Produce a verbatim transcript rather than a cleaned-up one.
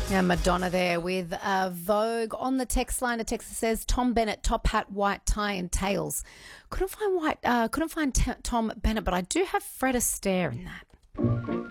Yeah, Madonna there with uh, Vogue. On the text line, a texter says Tom Bennett, top hat, white tie, and tails. Couldn't find white. Uh, couldn't find t- Tom Bennett, but I do have Fred Astaire in that.